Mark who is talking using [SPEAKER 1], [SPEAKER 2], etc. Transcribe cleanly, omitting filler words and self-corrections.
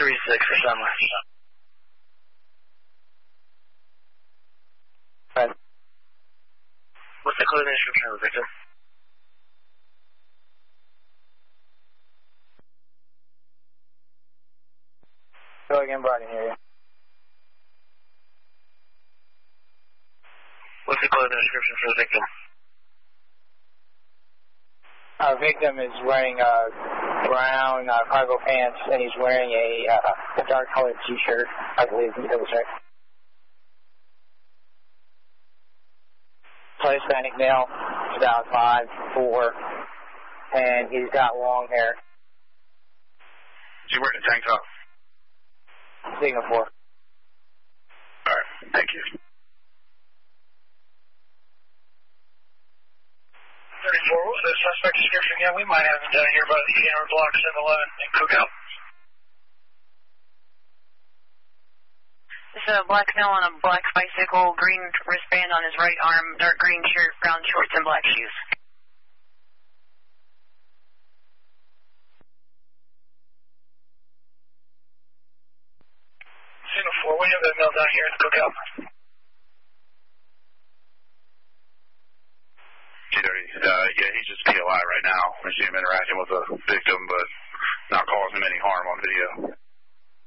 [SPEAKER 1] 236 for Sunlight.
[SPEAKER 2] Right.
[SPEAKER 1] What's the clothing description of the victim?
[SPEAKER 2] Go again, Brian, I can hear you.
[SPEAKER 1] What's the clothing description for the victim?
[SPEAKER 2] Our victim is wearing brown cargo pants, and he's wearing a dark-colored T-shirt, I believe. Let me double-check. Hispanic male, about 5'4", and he's got long hair.
[SPEAKER 1] Is he wearing a tank top?
[SPEAKER 2] Signal 4.
[SPEAKER 1] All right, thank you. 34, what was the suspect description again? We might have him down here by the Hanover Block 711 in Cookout.
[SPEAKER 3] This is a black male on a black bicycle, green wristband on his right arm, dark green shirt, brown shorts, and black shoes.
[SPEAKER 1] Signal 4, we have that male down here in Cookout.
[SPEAKER 4] Yeah, he's just POI right now. We see him interacting with a victim, but not causing him any harm on video.